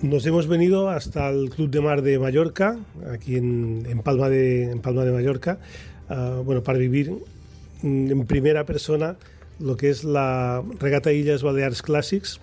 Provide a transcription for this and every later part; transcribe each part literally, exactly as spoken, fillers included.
Nos hemos venido hasta el Club de Mar de Mallorca, aquí en, en, Palma, de, en Palma de Mallorca, uh, bueno, para vivir en primera persona lo que es la regata Illes Balears Classics,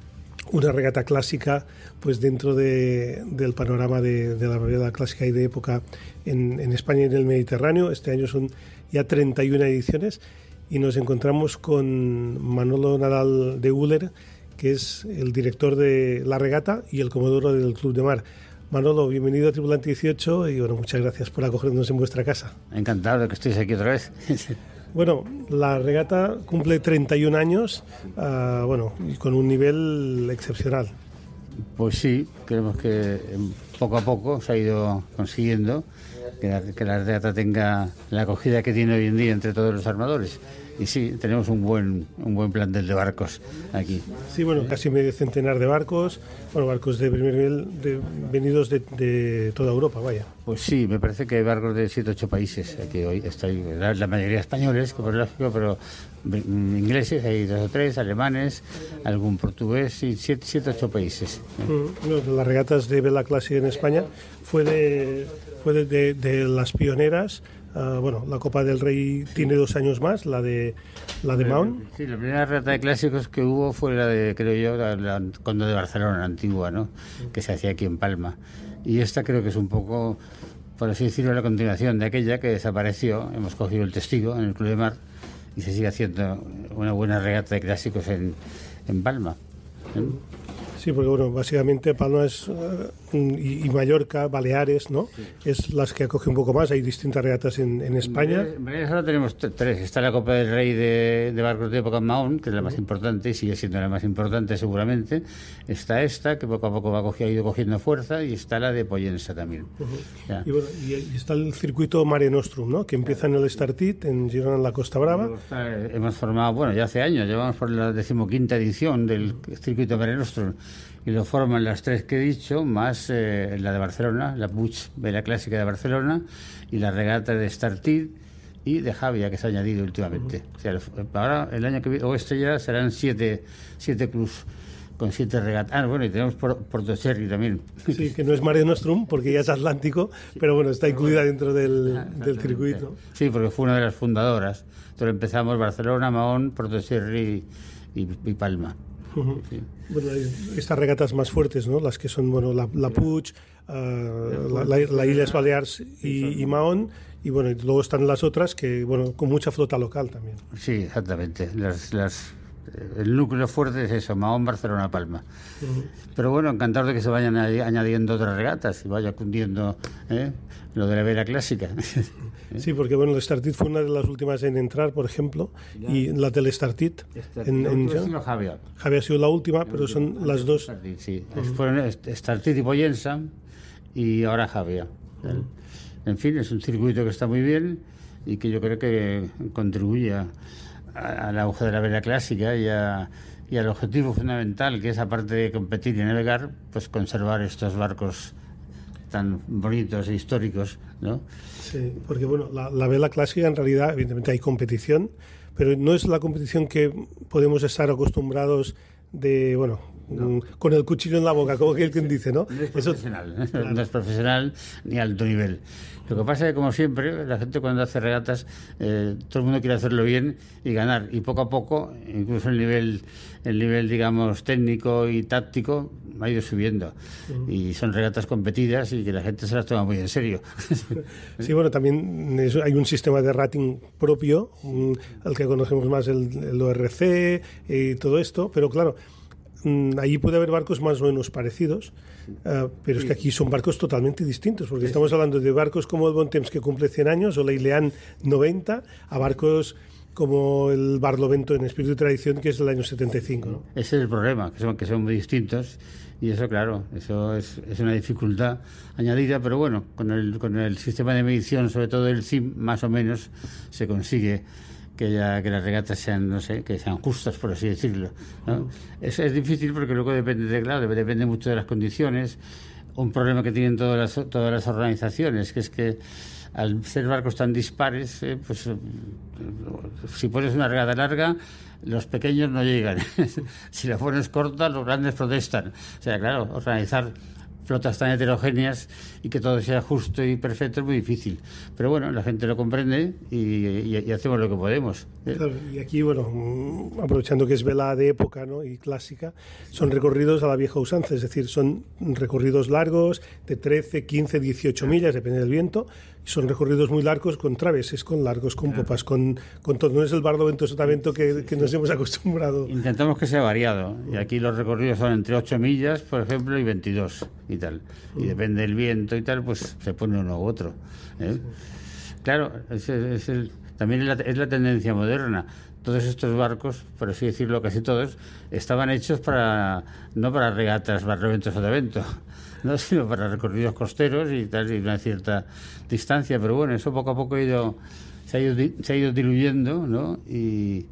una regata clásica pues dentro de, del panorama de, de la vela clásica y de época en, en España y en el Mediterráneo. Este año son ya treinta y una ediciones y nos encontramos con Manolo Nadal de Uller, que es el director de la regata y el comodoro del Club de Mar. Manolo, bienvenido a Tripulante dieciocho y bueno, muchas gracias por acogernos en vuestra casa. Encantado de que estéis aquí otra vez. Bueno, la regata cumple treinta y un años, uh, bueno, y con un nivel excepcional. Pues sí, creemos que poco a poco se ha ido consiguiendo que la, que la regata tenga la acogida que tiene hoy en día entre todos los armadores. Y sí, tenemos un buen un buen plantel de barcos aquí. Sí, bueno, casi medio centenar de barcos, bueno, barcos de primer nivel de, venidos de, de toda Europa, vaya. Pues sí, me parece que hay barcos de siete o ocho países aquí hoy. Está ahí, la, la mayoría españoles, que por lógico, pero ingleses, hay dos o tres, alemanes, algún portugués, sí, siete, siete ocho países. Mm, no, las regatas de vela clásica en España fue de, fue de, de, de las pioneras. Uh, bueno, la Copa del Rey tiene dos años más, la de la de Mahón. Sí, la primera regata de clásicos que hubo fue la de, creo yo, la, la Conde de Barcelona, la antigua, ¿no? Que se hacía aquí en Palma. Y esta creo que es un poco, por así decirlo, la continuación de aquella que desapareció. Hemos cogido el testigo en el Club de Mar y se sigue haciendo una buena regata de clásicos en, en Palma. ¿Eh? Sí, porque bueno, básicamente Palma es, uh, y, y Mallorca, Baleares, ¿no? Sí. Es las que acoge un poco más. Hay distintas regatas en, en España. En Baleares ahora tenemos tres. Está la Copa del Rey de, de barcos de época en Mahón, que es la más importante y sigue siendo la más importante seguramente. Está esta, que poco a poco va cogiendo, ha ido cogiendo fuerza, y está la de Pollensa también. Uh-huh. Y, bueno, y, y está el circuito Mare Nostrum, ¿no? Que empieza en el Estartit, en Girona, en la Costa Brava. Hemos formado, bueno, ya hace años, llevamos por la decimoquinta edición del circuito Mare Nostrum. Y lo forman las tres que he dicho, más eh, la de Barcelona, la Puig Vela Clásica de Barcelona, y la regata de Estartit y de Javia, que se ha añadido últimamente. Uh-huh. O sea, ahora, el año que viene, o este ya serán siete, siete clubs con siete regatas. Ah, bueno, y tenemos Porto Cherry también. Sí, que no es Mare Nostrum, porque ya es Atlántico, sí, pero bueno, está incluida dentro del, del circuito. Sí, porque fue una de las fundadoras. Entonces empezamos Barcelona, Mahón, Porto Cherry y, y Palma. Uh-huh. Sí. Bueno, estas regatas más fuertes, ¿no? Las que son, bueno, la, la Puig, uh, la, la, la Illes Balears y, y Mahón, y bueno, y luego están las otras que, bueno, con mucha flota local también. Sí, exactamente. Las, las, el núcleo fuerte es eso, Mahón, Barcelona, Palma. Uh-huh. Pero bueno, encantado de que se vayan añadiendo otras regatas y vaya cundiendo, ¿eh?, lo de la vela clásica. Sí, porque bueno, el Estartit fue una de las últimas en entrar, por ejemplo, ya. Y la del Estartit. En, en, en Javia. Javia ha sido la última, la pero última, son las dos. Estartit, sí. Uh-huh. Fueron Estartit y Pollensa y ahora Javia. Uh-huh. En fin, es un circuito que está muy bien y que yo creo que contribuye a, a, al auge de la vela clásica y, a, y al objetivo fundamental, que es, aparte de competir y navegar, pues conservar estos barcos tan bonitos e históricos, ¿no? Sí, porque bueno, la, la vela clásica en realidad, evidentemente hay competición, pero no es la competición que podemos estar acostumbrados de, bueno, no. con el cuchillo en la boca, como que quien dice, ¿no? No es profesional, Eso, claro. no es profesional ni alto nivel. Lo que pasa es que, como siempre, la gente cuando hace regatas, eh, todo el mundo quiere hacerlo bien y ganar. Y poco a poco, incluso el nivel, el nivel digamos, técnico y táctico ha ido subiendo. Uh-huh. Y son regatas competidas y que la gente se las toma muy en serio. Sí, bueno, también es, hay un sistema de rating propio, un, al que conocemos más el, el O R C y todo esto, pero claro, allí puede haber barcos más o menos parecidos, uh, pero sí. Es que aquí son barcos totalmente distintos, porque sí, estamos hablando de barcos como el Bontemps, que cumple cien años, o la Ileán noventa, a barcos como el Barlovento en espíritu de tradición, que es del año setenta y cinco, ¿no? Ese es el problema, que son, que son muy distintos, y eso, claro, eso es, es una dificultad añadida, pero bueno, con el, con el sistema de medición, sobre todo el C I M, más o menos se consigue que, ya, que las regatas sean, no sé, que sean justas, por así decirlo, ¿no? Uh-huh. es, es difícil porque luego depende, de, claro, depende mucho de las condiciones. Un problema que tienen todas las, todas las organizaciones, que es que al ser barcos tan dispares, eh, pues eh, si pones una regata larga, los pequeños no llegan. Si la pones corta, los grandes protestan. O sea, claro, organizar flotas tan heterogéneas y que todo sea justo y perfecto es muy difícil. Pero bueno, la gente lo comprende y, y, y hacemos lo que podemos. ¿eh? Claro, y aquí, bueno, aprovechando que es vela de época, ¿no?, y clásica, son recorridos a la vieja usanza, es decir, son recorridos largos de trece, quince, dieciocho millas, depende del viento, y son recorridos muy largos con traveses, con largos, con popas, con, con todo. No es el Barlovento Sotavento que, que nos hemos acostumbrado. Intentamos que sea variado, y aquí los recorridos son entre ocho millas, por ejemplo, y veintidós y tal. Y depende del viento y tal, pues se pone uno u otro. ¿eh? Claro, es, es el, también es la, es la tendencia moderna. Todos estos barcos, por así decirlo, casi todos, estaban hechos para no para regatas, Barlovento, Sotavento, no, sino para recorridos costeros y tal, y una cierta distancia. Pero bueno, eso poco a poco ha ido, se, ha ido, se ha ido diluyendo, ¿no? Y,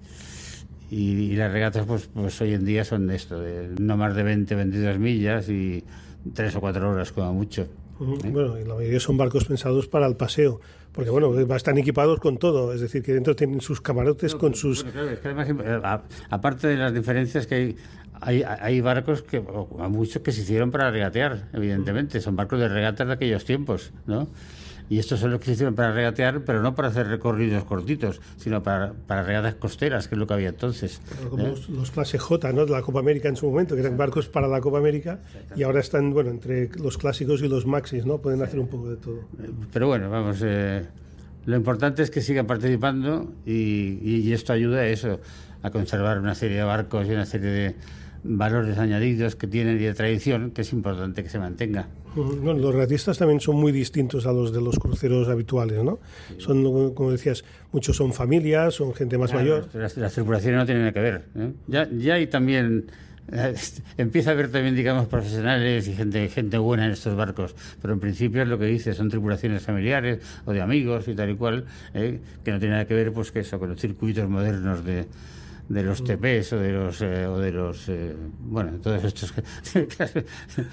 y, y las regatas, pues, pues hoy en día son de esto, de no más de veinte, veintidós millas y tres o cuatro horas como mucho. Uh-huh. ¿Eh? Bueno, y la mayoría son barcos pensados para el paseo, porque bueno, están equipados con todo, es decir, que dentro tienen sus camarotes no, con sus... Bueno, claro, es que además, a, aparte de las diferencias que hay, hay, hay barcos que, o a muchos que se hicieron para regatear, evidentemente, son barcos de regatas de aquellos tiempos, ¿no? Y estos son los que se hicieron para regatear, pero no para hacer recorridos cortitos, sino para, para regatas costeras, que es lo que había entonces. Como ¿eh? los, los clase J, ¿no?, de la Copa América en su momento, que eran barcos para la Copa América, y ahora están, bueno, entre los clásicos y los maxis, ¿no? Pueden hacer un poco de todo. Pero bueno, vamos, eh, lo importante es que sigan participando y, y esto ayuda a eso, a conservar una serie de barcos y una serie de valores añadidos que tienen y de tradición, que es importante que se mantenga. Bueno, los regatistas también son muy distintos a los de los cruceros habituales, ¿no? Sí. Son, como decías, muchos son familias, son gente más claro, mayor. Las, las tripulaciones no tienen nada que ver. ¿eh? Ya, ya hay también... Eh, empieza a haber también, digamos, profesionales y gente gente buena en estos barcos, pero en principio es lo que dice, son tripulaciones familiares o de amigos y tal y cual, eh, que no tiene nada que ver pues que eso con los circuitos modernos de de los T Ps o de los eh, o de los eh, bueno, todos estos clases,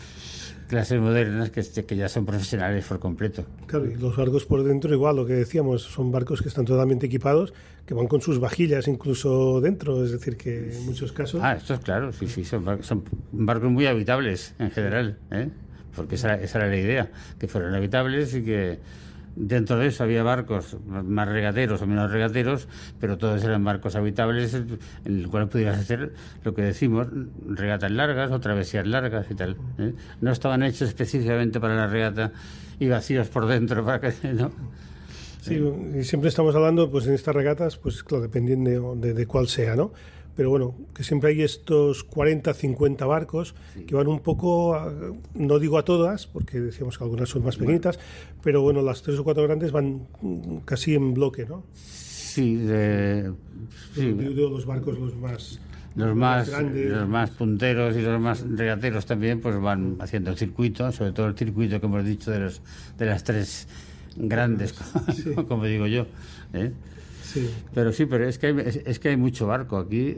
clases modernas que, que ya son profesionales por completo. Claro, y los barcos por dentro igual, lo que decíamos, son barcos que están totalmente equipados, que van con sus vajillas incluso dentro, es decir, que en muchos casos... Ah, esto es claro, sí, sí, son barcos, son barcos muy habitables en general, ¿eh? Porque esa, esa era la idea, que fueran habitables y que dentro de eso había barcos más regateros o menos regateros, pero todos eran barcos habitables en el cual pudieras hacer lo que decimos, regatas largas o travesías largas y tal, ¿eh? No estaban hechos específicamente para la regata y vacíos por dentro para que no. Sí, y siempre estamos hablando, pues en estas regatas, pues claro, dependiendo de, de, de cuál sea, ¿no? Pero bueno, que siempre hay estos cuarenta, cincuenta barcos sí. que van un poco, a, no digo a todas, porque decíamos que algunas son más pequeñitas, bueno. pero bueno, las tres o cuatro grandes van casi en bloque, ¿no? Sí, de, sí. Digo, los barcos los más... Los más, los más punteros y los más regateros también pues van haciendo el circuito, sobre todo el circuito que hemos dicho de, los, de las tres grandes, sí. como digo yo, ¿eh? Sí. Pero sí, pero es que hay, es, es que hay mucho barco aquí,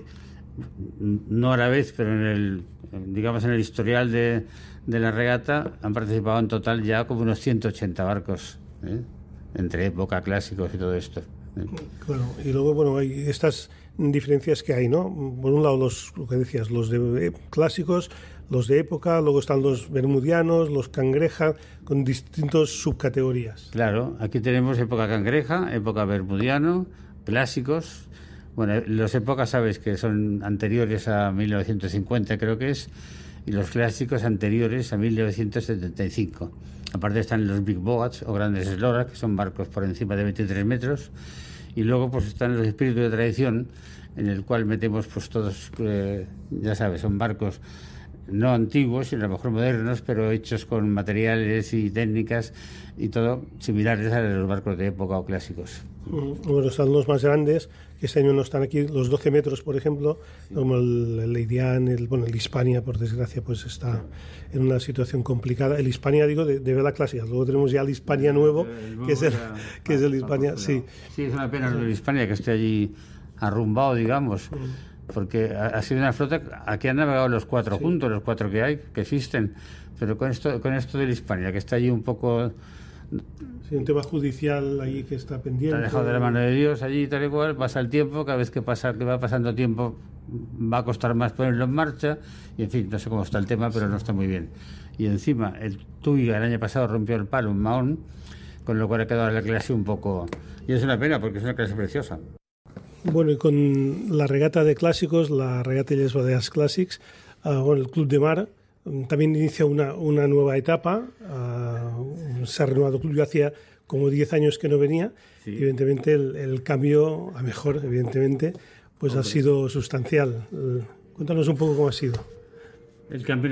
no a la vez, pero en el, digamos en el historial de, de la regata han participado en total ya como unos ciento ochenta barcos, ¿eh? Entre época, clásicos y todo esto, ¿eh? Claro, y luego bueno, hay estas diferencias que hay, ¿no? Por un lado los, lo que decías, los de eh, clásicos, los de época, luego están los bermudianos, los cangreja, con distintas subcategorías. Claro, aquí tenemos época cangreja, época bermudiano, clásicos. Bueno, los épocas sabes que son anteriores a mil novecientos cincuenta, creo que es, y los clásicos anteriores a mil novecientos setenta y cinco. Aparte están los big boats o grandes esloras, que son barcos por encima de veintitrés metros, y luego pues están los espíritus de tradición, en el cual metemos pues todos, eh, ya sabes, son barcos no antiguos, sino a lo mejor modernos, pero hechos con materiales y técnicas y todo similares a los barcos de época o clásicos. Bueno, están los más grandes, que este año no están aquí, los doce metros, por ejemplo, sí. como el, el Leidian, el, bueno, el Hispania, por desgracia, pues está sí. en una situación complicada. El Hispania, digo, de, de vela clásica. Luego tenemos ya el Hispania nuevo, el nuevo que es el, ya, que ah, es el Hispania, sí. Sí, es una pena el Hispania que esté allí arrumbado, digamos. Mm. Porque ha sido una flota, aquí han navegado los cuatro sí. juntos, los cuatro que hay, que existen, pero con esto con esto del Hispania, que está allí un poco Sí, un tema judicial ahí que está pendiente. Está dejado de la mano de Dios allí, tal y cual, pasa el tiempo, cada vez que pasa que va pasando tiempo va a costar más ponerlo en marcha, y en fin, no sé cómo está el tema, pero no está muy bien. Y encima, el Tui el año pasado rompió el palo, un mahón, con lo cual ha quedado la clase un poco... Y es una pena, porque es una clase preciosa. Bueno, y con la regata de clásicos, la regata Illes Balears Classics, uh, bueno, el Club de Mar um, también inicia una, una nueva etapa. Uh, se ha renovado el club. Yo hacía como diez años que no venía. Sí. Evidentemente el, el cambio a mejor, evidentemente, pues Hombre. ha sido sustancial. Uh, cuéntanos un poco cómo ha sido. El cambio,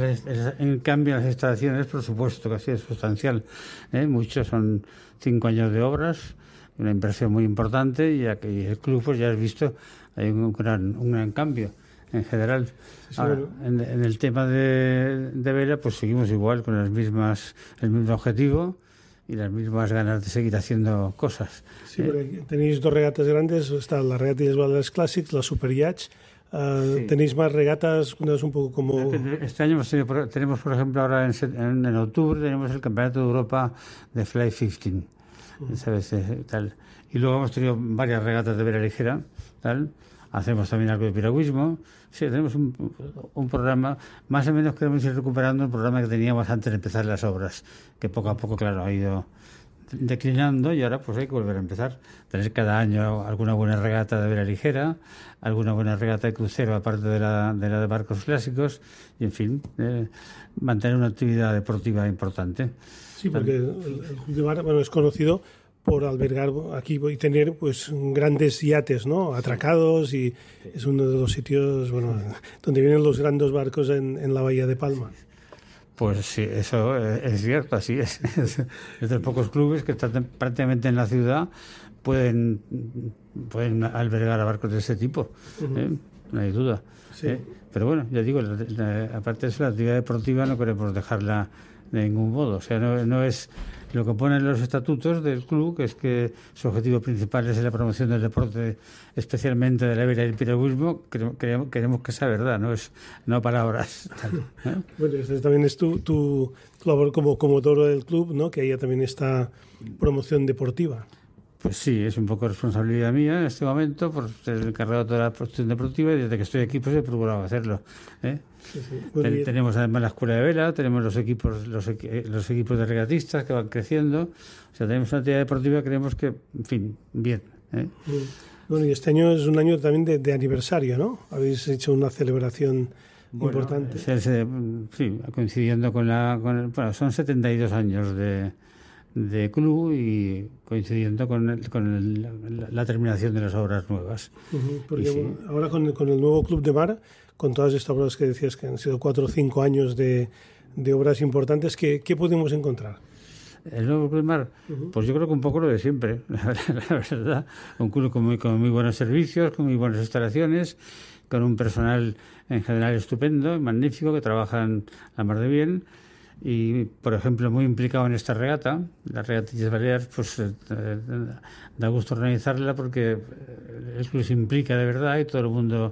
en cambio en las instalaciones, por supuesto, que ha sido sustancial. ¿eh? Muchos son cinco años de obras, una inversión muy importante, y aquí el club, pues ya has visto, hay un gran, un gran cambio en general. Sí, Ahora, bueno. en, en el tema de, de vela, pues seguimos igual, con las mismas, el mismo objetivo y las mismas ganas de seguir haciendo cosas. Sí, ¿eh? Tenéis dos regatas grandes, está la regata Illes Balears Classics, la Super Yachts. Uh, sí. ¿Tenéis más regatas? Un poco como... Este año hemos tenido, tenemos, por ejemplo, ahora en, en, en octubre tenemos el Campeonato de Europa de Fly quince, uh-huh. ¿sabes? Tal. Y luego hemos tenido varias regatas de vela ligera, tal. Hacemos también algo de piragüismo. Sí, tenemos un, un programa, más o menos queremos ir recuperando el programa que teníamos antes de empezar las obras, que poco a poco, claro, ha ido declinando, y ahora pues hay que volver a empezar. Tener cada año alguna buena regata de vela ligera, alguna buena regata de crucero aparte de la de, la de barcos clásicos, y en fin, eh, mantener una actividad deportiva importante. Sí, porque el, el Club de Mar, bueno, es conocido por albergar aquí y tener pues grandes yates, ¿no? Atracados, y es uno de los sitios, bueno, donde vienen los grandes barcos en, en la bahía de Palma. Pues sí, eso es cierto, así es. Es de los pocos clubes que están prácticamente en la ciudad pueden, pueden albergar a barcos de ese tipo, uh-huh. ¿eh? No hay duda. Sí. ¿eh? Pero bueno, ya digo, la, la, aparte de eso, la actividad deportiva no queremos dejarla de ningún modo. O sea, no, no es lo que ponen los estatutos del club, que es que su objetivo principal es la promoción del deporte, especialmente de la vela y el piragüismo. Queremos, queremos que sea verdad, no es no palabras. ¿eh? Bueno, este también es tu, tu labor como, como toro del club, ¿no? Que haya también esta promoción deportiva. Pues sí, es un poco responsabilidad mía en este momento, por ser el encargado de toda la promoción deportiva, y desde que estoy aquí pues he procurado hacerlo. ¿eh? Sí, sí. Ten, tenemos además la escuela de vela, tenemos los equipos los, los equipos de regatistas que van creciendo, o sea, tenemos una actividad deportiva, creemos que, en fin, bien. ¿eh? Bueno, y este año es un año también de, de aniversario, ¿no? Habéis hecho una celebración bueno, importante. Es, es, sí, coincidiendo con la... Con el, bueno, son setenta y dos años de... de club, y coincidiendo con, el, con el, la, la terminación de las obras nuevas. Uh-huh, porque sí. Bueno, ahora con, con el nuevo Club de Mar, con todas estas obras que decías que han sido cuatro o cinco años de, de obras importantes, ¿qué, qué podemos encontrar? El nuevo Club de Mar, uh-huh. pues yo creo que un poco lo de siempre, la, la verdad. Un club con muy, con muy buenos servicios, con muy buenas instalaciones, con un personal en general estupendo, magnífico, que trabajan a mar de bien. Y, por ejemplo, muy implicado en esta regata, la regata Illes Balears, pues eh, da gusto organizarla, porque el club se implica de verdad y todo el mundo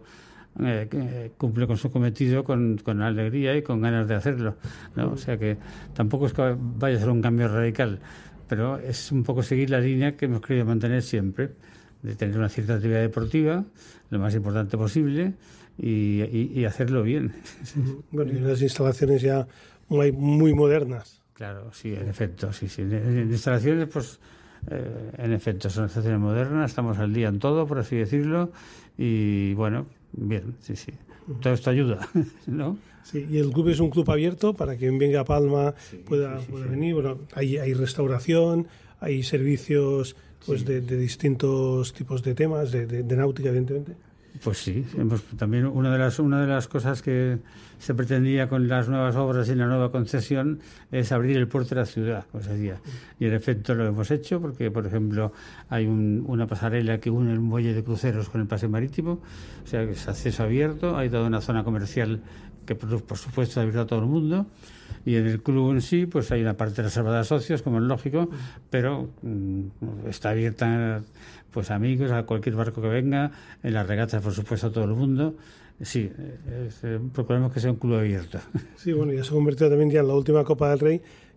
eh, cumple con su cometido con, con alegría y con ganas de hacerlo, ¿no? O sea que tampoco es que vaya a ser un cambio radical, pero es un poco seguir la línea que hemos querido mantener siempre, de tener una cierta actividad deportiva, lo más importante posible, y, y, y hacerlo bien. Bueno, y las instalaciones ya muy, muy modernas. Claro, sí, en efecto, sí, sí. En instalaciones, pues, eh, en efecto, son instalaciones modernas, estamos al día en todo, por así decirlo, y bueno, bien, sí, sí. Todo esto ayuda, ¿no? Sí, y el club es un club abierto para que quien venga a Palma sí, pueda, sí, sí, pueda sí. venir. Bueno, hay, hay restauración, hay servicios pues sí. de, de distintos tipos de temas, de, de, de náutica, evidentemente. Pues sí, hemos, también una de las una de las cosas que se pretendía con las nuevas obras y la nueva concesión es abrir el puerto de la ciudad, como se decía. Y en efecto lo hemos hecho, porque por ejemplo hay un, una pasarela que une el muelle de cruceros con el paseo marítimo, o sea que es acceso abierto, hay toda una zona comercial que por, por supuesto ha abierto a todo el mundo. Y en el club en sí, pues hay una parte reservada a socios, como es lógico, pero mmm, está abierta pues a amigos, a cualquier barco que venga, en las regatas, por supuesto, a todo el mundo. Sí, es, eh, procuramos que sea un club abierto. Sí, bueno, ya se ha convertido también ya en la última Copa del Rey,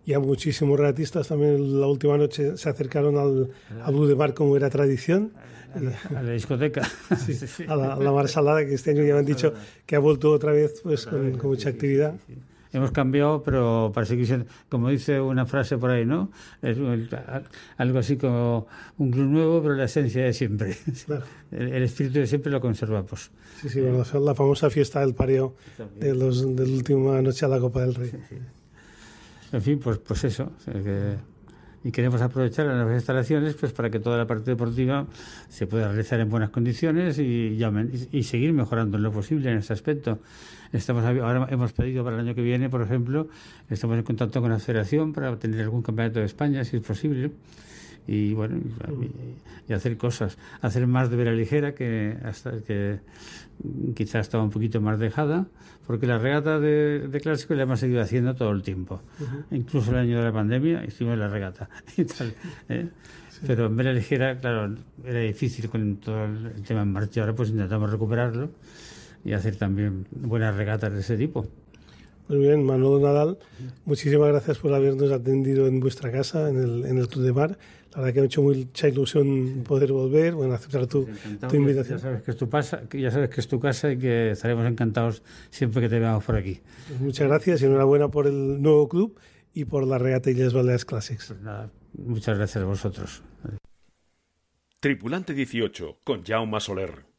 y a muchísimos regatistas también la última noche se acercaron al, a Blue de Mar como era tradición. A la, a la discoteca. Sí, sí. A, la, a la Marsalada, que este año ya me han dicho que ha vuelto otra vez pues con, con mucha actividad. Sí, sí. Hemos cambiado, pero para seguir siendo, como dice una frase por ahí, ¿no? Es el, algo así como un club nuevo, pero la esencia de siempre. Claro. El, el espíritu de siempre lo conservamos. Sí, sí, bueno, la famosa fiesta del pareo de, los, de la última noche a la Copa del Rey. Sí, sí. En fin, pues, pues eso. Que, y queremos aprovechar las nuevas instalaciones pues para que toda la parte deportiva se pueda realizar en buenas condiciones y, y, y seguir mejorando en lo posible en ese aspecto. Estamos ahora hemos pedido para el año que viene, por ejemplo, estamos en contacto con la Federación para tener algún campeonato de España, si es posible, y bueno, y, y hacer cosas, hacer más de vela ligera, que hasta que quizás estaba un poquito más dejada, porque la regata de, de clásico la hemos seguido haciendo todo el tiempo. Uh-huh. Incluso el año de la pandemia hicimos la regata y tal, ¿eh? Sí. Pero en vela ligera, claro, era difícil con todo el tema en marcha. Ahora pues intentamos recuperarlo y hacer también buenas regatas de ese tipo. Muy bien, Manolo Nadal, muchísimas gracias por habernos atendido en vuestra casa, en el, en el Club de Mar. La verdad que me ha hecho mucha ilusión poder volver, bueno, aceptar tu, tu invitación. Ya sabes que es tu casa, ya sabes que es tu casa y que estaremos encantados siempre que te veamos por aquí. Pues muchas gracias y enhorabuena por el nuevo club y por la regata Illes Balears Classics. Pues nada, muchas gracias a vosotros. Tripulante dieciocho, con Jaume Soler.